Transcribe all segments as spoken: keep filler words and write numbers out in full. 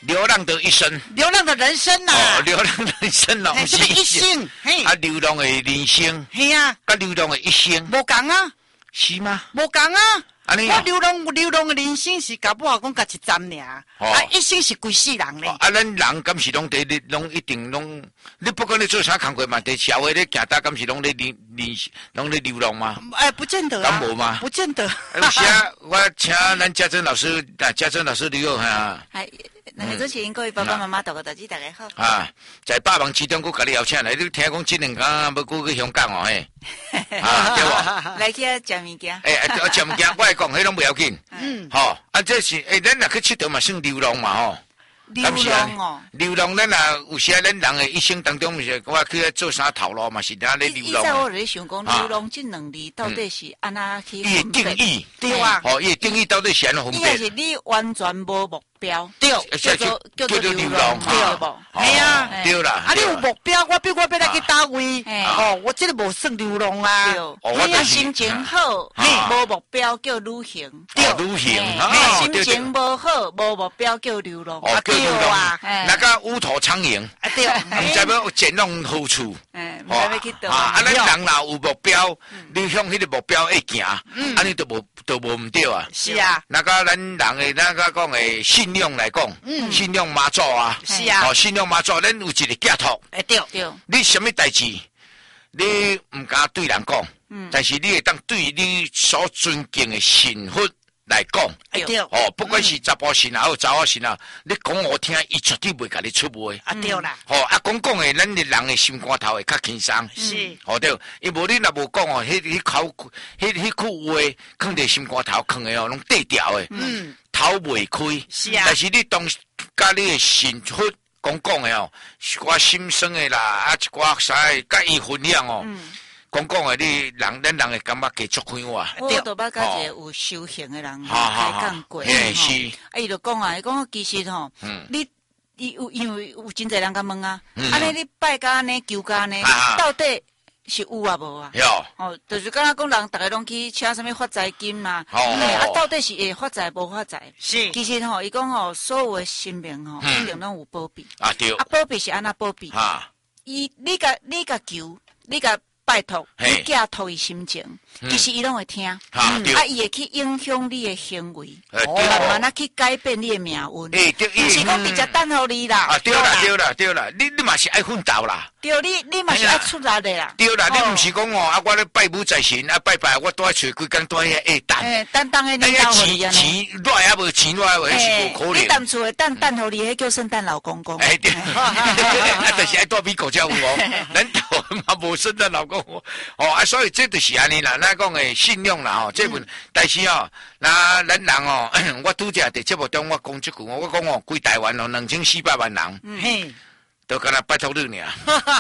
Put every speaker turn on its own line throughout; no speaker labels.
流浪的一生，
流浪的人生呐、啊，
哦，流浪的一生咯，
嘿这个一生，嘿，
啊，流浪的人生，
嘿啊，
啊，流浪的一生，
无共啊，
是吗？
无共啊。
安尼
我流浪流浪的人生是搞不好讲甲一站尔，
哦
啊，一生是规世人咧。
啊，咱人敢是拢伫咧，拢一定拢，你不管你做啥工作嘛，伫社会咧行大，敢是拢咧流流，拢咧流浪吗？
哎，不见得啊，
敢无吗？
不见得。
有时啊，我请咱家珍老师，啊，家珍老师你好哈。
系，那个主持人各位爸爸妈妈、大哥大姐大家好。
啊，在百忙之中，我甲你邀请来，你听讲这两天要过去香港哦，嘿，啊，对无？
来去食物件。
诶，啊，食物件，我来讲，迄拢不要紧。
嗯。
吼，啊，这是诶，咱若去佚佗嘛，算流浪嘛，吼。
流浪哦。
流浪，咱啊，有时啊，咱人诶一生当中，是我去做啥头路嘛，是咱咧流浪。
以前我咧想讲，流浪这两字到底是安那去
伊
分辨？
定义
对啊，
吼，伊定义到底是安怎分
应
辨？
该是你完全无目标，
对，
叫做叫做流浪，对无？
系啊，
对啦。
啊，你有目标，我比如我要来去倒位，哦，我这个无算流浪啊。
对，你心情好，无目标叫旅行，
对，旅行。
心情无好，无目标叫流浪，
哦，叫流浪。那个乌头苍蝇，
啊对，
唔知要捡弄好处。
嗯，唔知要去倒。
啊，咱人若有目标，你向迄个目标一行，啊，你都无都无唔对啊。
是啊，
那个咱人的那个讲的信用来讲，信用妈祖啊，
是啊，
哦，信用妈祖，咱有一个寄托。
哎对
对，
你什么代志，你唔敢对人讲，但是你会当对你所尊敬的神佛来讲，
哎对，
哦，不管是查甫神啊，或查某神啊，你讲我听，伊绝对袂甲你出卖。
啊对啦，
哦，啊讲讲的，咱的人的心肝头会较轻松。
是，
哦对，因无你若无讲哦，迄迄口，迄迄句话，放伫心肝头，放的哦，拢低调的，嗯，头袂开。
是啊，
但是你当甲你的神佛讲讲的哦，一寡心声的啦，啊一寡啥的，甲伊分享哦。讲讲的，你人咱人会感觉加足开哇。
我都捌甲一个有修行的人开讲过，
嘿是。
啊，伊就讲啊，伊讲其实吼，你伊有因为有真侪人甲问啊，安尼你拜甲安尼求甲安尼，到底是有啊无啊？
有。
哦，就是敢若讲人逐个拢去请什么发财金嘛，啊，到底是会发财无发财？
是。
其实吼，伊讲吼，所有的生命吼，一定拢有保庇。
啊对。
啊，保庇是安那保庇？啊，伊你甲你甲求，你甲。拜托，你寄托伊心情，其实伊拢会听，啊，伊会去影响你的行为，慢慢啊去改变你的命运。诶，对，不是讲直接等候你啦。
啊，对啦，对啦，对啦，你你嘛是爱奋斗啦。
对，你你嘛是爱出力的啦。
对啦，你唔是讲哦，啊，我咧拜武在神，啊拜拜，我多找几工多遐下等。
诶，等等的你等互你啊。
钱钱落也无钱落，迄是无可能。
你当厝的等等互你，迄叫圣诞老公公。
哎对，啊，但是爱多比国家有哦，咱头嘛无圣诞老公。哦啊，所以这就是安尼啦，咱讲诶信用啦吼，这份，但是哦，那咱人哦，我拄则伫节目中我讲一句，我讲哦，规台湾哦，两千四百万人，嘿，都敢若拜托你尔，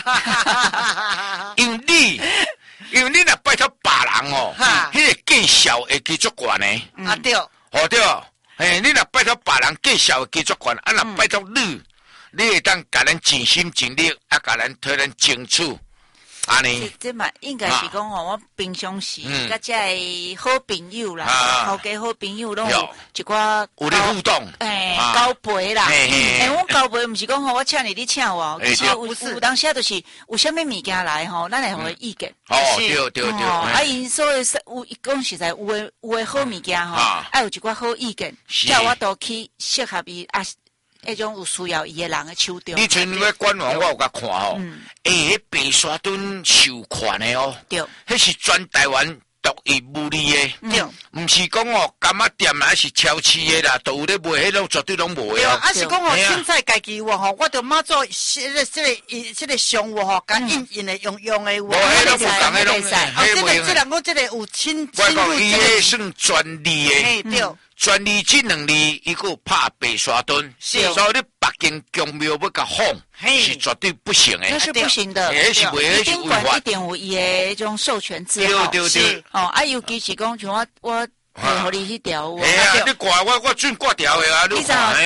因为你，因为你若拜托别人哦，迄个绩效会加足悬诶，
啊对，
哦对，诶，你若拜托别人绩效会加足悬，啊若拜托你，你会当甲咱尽心尽力，啊甲咱替咱争取。安尼，
这嘛应该是讲吼，我平常时甲这好朋友啦，好家好朋友拢有一寡
有咧互动，
诶，交陪啦。诶，我交陪毋是讲吼，我请你，你请我，其实有有当时就是有啥物物件来吼，咱会互伊意见。
哦，对对对。
啊，因所以有讲实在有诶有诶好物件吼，爱有一寡好意见，叫我都去适合伊啊。迄种有需要伊诶人诶手中。
你像我官网我有甲看吼，诶，迄白沙屯收款诶哦，
对，
迄是全台湾独一无二诶，
对，
毋是讲哦，干嘛店还是超市诶啦，都有咧卖，迄种绝对拢无诶哦。
啊是讲哦，凊彩家己有吼，我着马做即个即个即个商务吼，甲印印诶用用诶有。
无，迄拢无共，迄拢
啊，即个即两个即个有亲亲
入。我讲伊迄算专利诶，
对。
专利这两字，伊个拍白沙屯，所以你北京公庙要甲放，是绝对不行诶。
那是不行的，
那是违
是违法。一定有伊诶种授权字号，
对对对。
哦，啊，尤其是讲像我我配合你迄条，
哎呀，你挂我我准挂条诶啊，
你知道？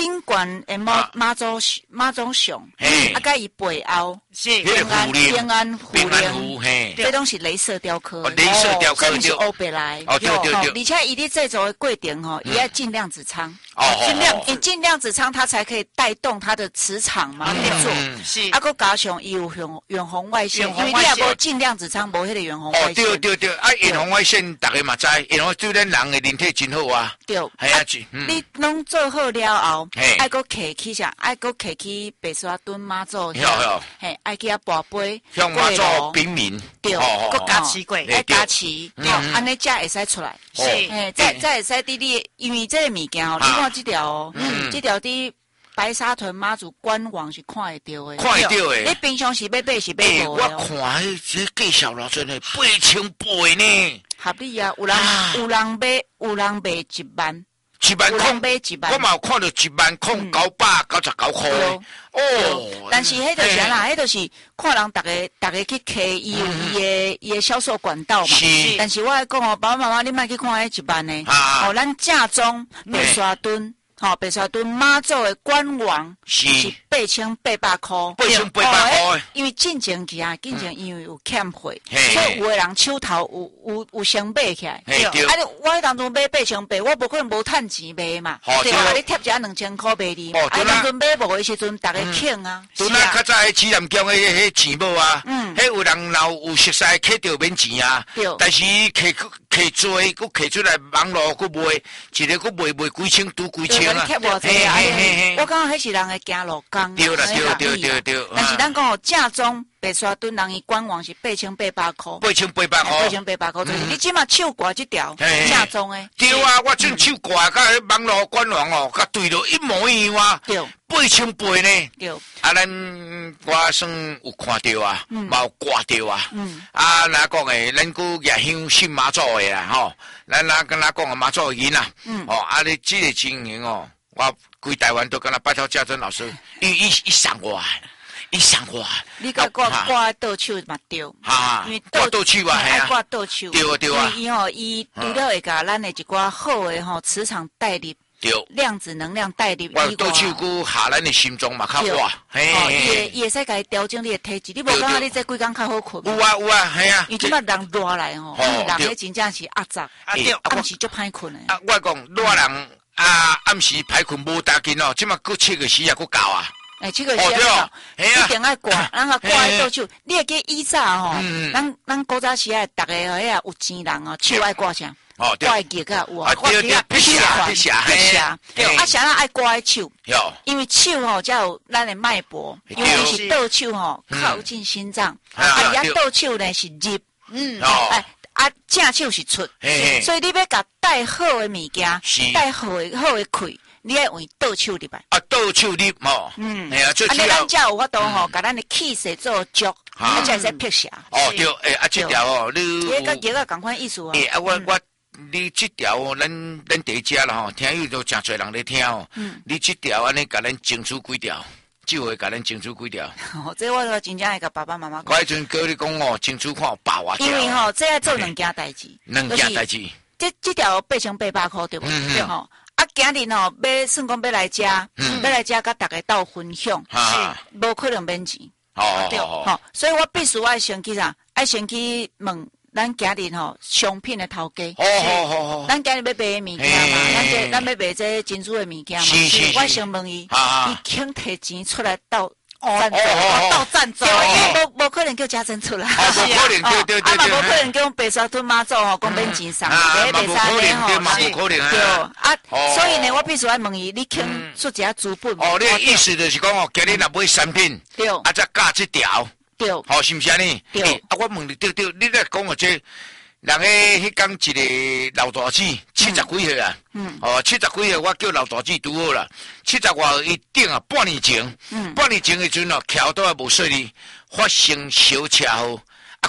顶悬诶妈妈祖妈祖像，啊，甲伊背后
是
平安平安护
平安
灵，
符嘿，
这拢是镭射雕刻，
哦，镭射雕刻
这是欧北来，
哦对对对，
而且伊咧制作的过程吼，伊要进量子仓，
哦，
进量你进量子仓，它才可以带动它的磁场嘛，去做，
是，
啊，佮加上伊有远远红外线，因为你也无进量子仓，无迄个远红外线。
哦，对对对，啊，远红外线大家嘛知，远红对咱人的人体真好啊。
对，
系啊，
你拢做好了后，爱佮摕起啥，爱佮摕起白沙墩妈祖，嘿，爱去遐跋杯，
向妈祖禀明，
对，
佮加持过，
爱加持，对，安尼才会使出来。
是，
嘿，再再会使伫你，因为这个物件哦，你看这条哦，这条伫白沙屯妈祖官网是看会到的，
看会到的。
你平常是要买是买无的
我看迄这介绍偌济呢，八千八呢。
合理啊，有人有人买，有人卖一万。
一万空，我嘛有看到一万空九百九十九块。
哦，但是迄就是啦，迄就是看人逐个逐个去摕伊有伊的伊的销售管道嘛。
是。
但是我讲哦，爸爸妈妈，你莫去看迄一万呢。哦，咱正宗白沙墩，吼白沙墩妈祖的官网是八千八百块。
八千八百块。
因为进前期啊，进前因为有欠货，所以有的人手头有有有先买起来。对。啊，我当初买八千八，我无可能无趁钱买嘛。对啊，你贴一下两千块卖你。哦，对啦。啊，当初买无的时阵，逐个欠啊。
对啦，较早迄指南江的迄钱无啊。嗯。迄有人若有熟悉，摕着免钱啊。对。但是摕摕做，佫摕出来网络佫卖，一个佫卖卖几千，拄几千啊。
嘿嘿嘿。我感觉迄是人的行路工。
对啦，对对对对。
但是咱讲哦，正宗白沙屯人伊官网是八千八百块。
八千八百块。
八千八百块，就是你即马手挂即条正宗的。
对啊，我真手挂甲网络官网哦，甲对着一模一样啊。对。八千八呢？对。啊，咱我算有看到啊，嘛有挂到啊。嗯。啊，哪讲诶，咱佫夜香信妈祖诶啦，吼。咱哪跟哪讲啊，妈祖诶囡啊。嗯。哦，啊，你即个情形哦，我规台湾都跟他拜托家珍老师，伊伊伊上我。一上挂，
你甲挂挂倒手嘛对，
哈，因为挂倒手啊，
爱挂倒手，
对啊对啊，
因为伊吼伊除了会甲咱的一寡好的吼磁场带入，对，量子能量带入，
我倒手佫下咱的心中嘛较活，
嘿，伊会伊会使甲伊调整你的体质，你无感觉你这几工较好困？
有啊有啊，系啊，
因为即摆人热来吼，人迄真正是压榨，啊对，暗时足歹困的。
啊，我讲热人啊，暗时歹困无大紧哦，即摆佫七个时也佫够啊。
哎，这个是啊，一定爱挂，然后挂喺倒手。你会记以前吼，咱咱古早时啊，逐个迄啊有钱人哦，手爱挂啥？哦，挂吉个有啊，挂吉啊，辟邪，辟邪，辟邪。对，啊，啥人爱挂喺手？有，因为手吼才有咱的脉搏，尤其是倒手吼靠近心脏，啊，而倒手呢是入，嗯，哎，啊，正手是出，所以你要甲带好的物件，带好的好的气。你要用倒手入来。啊，倒手入哦。嗯。哎呀，最主要。啊，咱才有法度吼，甲咱的气势做足，啊，才会使辟邪。
哦，对，诶，啊，这条哦，你。
这个这个共款意思啊。
诶，啊，我我，你这条哦，咱咱第一家啦吼，听有都真侪人咧听哦。嗯。你这条安尼甲咱争取几条，就会甲咱争取几条。
哦，这我真正会甲爸爸妈妈
讲。我迄阵叫你讲哦，争取看百外条。
因为吼，这要做两件代志。
两件代志。
这这条八千八百块对不？对吼。啊，今日吼要算讲要来遮，要来遮甲大家斗分享，是无可能免钱。哦，对，吼，所以我必须爱先去啥，爱先去问咱今日吼商品的头家。哦哦哦，咱今日要卖的物件嘛，咱这咱要卖这珍珠的物件嘛，是我先问伊，伊肯摕钱出来斗。赞助，到赞助，因为无无可能叫家珍出来，
无可能，对对对，
啊嘛无可能叫白沙屯妈祖吼，讲免钱送，这白沙屯吼，对，啊，所以呢，我必须要问伊，你肯出一下资本？
哦，你的意思就是讲哦，今日若买产品，对，啊，再加这条，对，好，是不是安尼？对，啊，我问你，对对，你咧讲哦这。人诶，迄讲一个老大姐七十几岁啊，嗯，哦，七十几岁我叫老大姐拄好啦，七十外岁一顶啊，半年前，嗯，半年前诶阵哦，桥都还无说哩，发生小车祸，啊，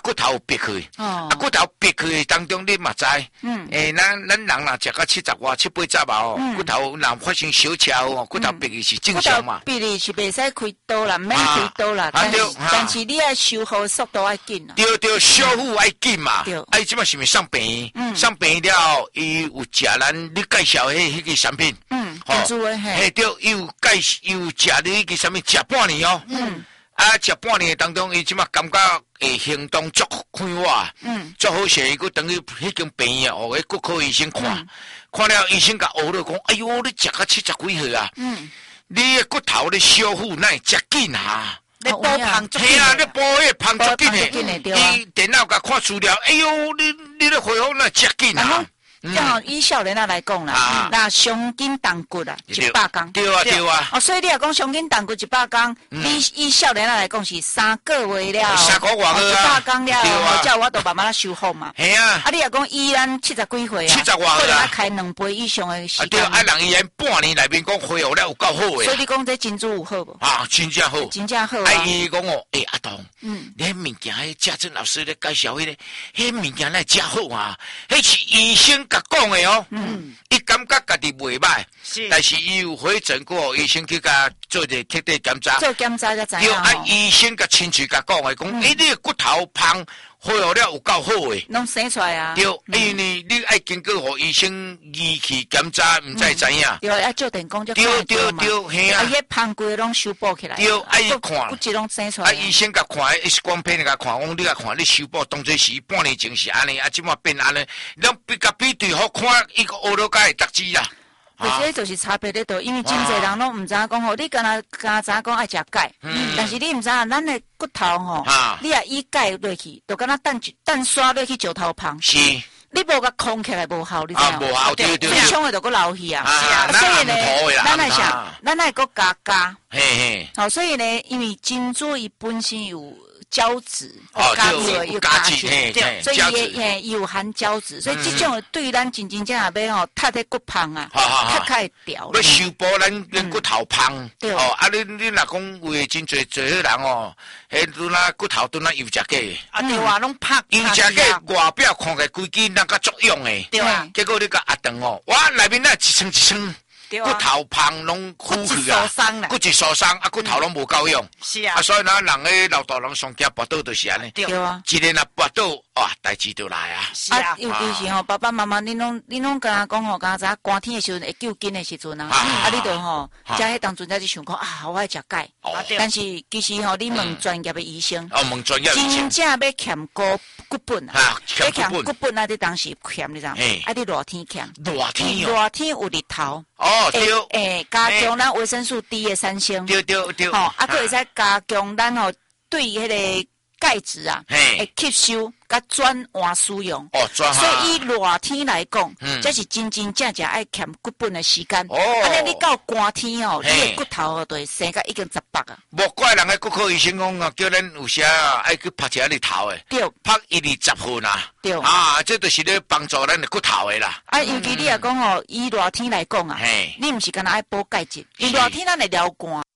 骨头有逼去，
哦，
啊骨头逼去当中你嘛知，
嗯，
诶，咱咱人若食到七十外七八十啊哦，骨头若发生小潮哦，骨头逼去是正常嘛。
逼你是袂使开刀啦，免开刀啦，但是但是你爱修复速度爱紧啊。
对对，修复爱紧嘛，
对，
哎，即摆是咪上病院？上病院了，伊有食咱你介绍迄迄个产品，
嗯，珍珠诶嘿，
嘿对，伊有介绍有食你迄个什么食半年哦，嗯。啊，食半年当中，伊即马感觉诶行动足快活，嗯，足好势，伊佫等于迄间病院哦，迄骨科医生看，嗯、看了医生甲学了讲，哎哟，你食到七十几岁啊，嗯，你诶骨头咧修复哪会遮紧啊？
你补胖足紧，
嘿啊，你补迄胖足紧诶，伊电脑甲看资料，哎哟，你你咧恢复哪遮紧啊？
正好以少年仔来讲啦，那上筋动骨啦，一百公，
对啊对啊。
哦，所以你若讲上筋动骨一百公，你以少年仔来讲是三个月了，
三个月
一百公了，我叫我都慢慢来修复嘛。
系啊。
啊，你若讲以咱七十几岁啊，
七十外
可能要开两杯以上的时间。
对，啊，人伊半年内面讲恢复了有够好诶。
所以你讲这珍珠有好无？
啊，真正好，
真正好啊。
啊，伊讲哦，诶，阿东，嗯，你迄物件，迄家珍老师咧介绍迄个，迄物件来真好啊，迄是医生甲讲诶哦。嗯，伊感觉家己袂歹，是，但是伊有回诊过，医生去甲做者彻底检查，
做检查才知影。
对，啊，医生甲亲自甲讲诶，讲，诶，你骨头胖，恢复了有够好诶，
拢生出来啊。
对，因为你爱经过互医生仪器检查，毋知知影。
对，啊，照电工就
对对对，嘿啊。
啊，迄胖规拢修补起来。
对，啊，伊看，
骨质拢生出来。
啊，医生甲看，X 光片甲看，讲你甲看，你修补当作是半年前是安尼，啊，即马变安尼，咱比甲比对好看，伊个学了甲会得知啦。
其实就是差别咧，度，因为真侪人拢毋知影讲吼，你敢若敢若知影讲爱食钙，但是你毋知影咱的骨头吼，你若以钙落去，就敢若蛋蛋刷落去石头旁。
是。
你无甲空起来无效，你知
影？无效，对对。
所以冲的就搁流去啊。
是啊。
所以咧，咱来想，咱来搁加加。
嘿嘿。
好，所以咧，因为珍珠伊本身有胶质，
哦，
有有
胶质，
对，所以伊也有含胶质，所以这种对咱真真正正要吼，踢在骨胖啊，踢开掉。
要修补咱咱骨头胖，哦，啊，你你若讲为真侪侪个人哦，迄拄那骨头拄那油食价，
啊，对啊，拢胖，
油食价外表看起来规矩那个作用诶，
对啊，
结果你个阿长哦，哇，内面那一层一层。骨头胖拢枯去啊，骨质受伤啊，骨头拢无够用。
是啊，
啊，所以咱人诶老大人上惊跋倒就是安尼。
对啊，
一日若跋倒，哇，代志就来啊。
是啊，尤其是吼，爸爸妈妈，恁拢恁拢甲讲吼，敢知寒天诶时阵会救筋诶时阵啊，啊，你著吼，才迄当阵才去想讲啊，我爱食钙。但是其实吼，你问专业诶医生，
哦，问专业医生，
真正要欠骨骨本啊，要欠骨本啊，你当时欠你知？啊，你热天欠。
热天
热天有日头。
哦，对。
诶，加强咱维生素 D 的三星。
对对对。
吼，啊，佫会使加强咱吼对迄个钙质啊，会吸收。甲转换使用，
哦，转
所以以热天来讲，这是真真正正爱欠骨本的时间。哦，安尼你到寒天哦，你的骨头哦，就会生甲已经十八啊。
无怪人个骨科医生讲啊，叫咱有时啊爱去拍一下日头诶，
对，
拍一二十分啊，
对，
啊，这就是咧帮助咱的骨头诶啦。
啊，尤其你若讲哦，以热天来讲啊，你毋是干那爱补钙质，因热天咱会流汗。